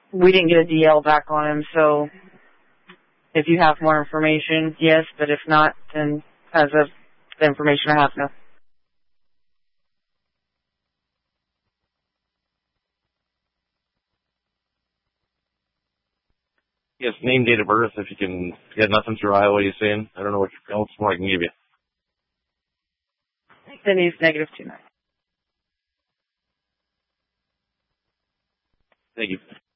We didn't get a DL back on him, so if you have more information, yes, but if not, then as of the information I have, no. Yes, name, date of birth, if you can get nothing through Iowa, you saying? I don't know what else more I can give you. Denise, -29. Thank you.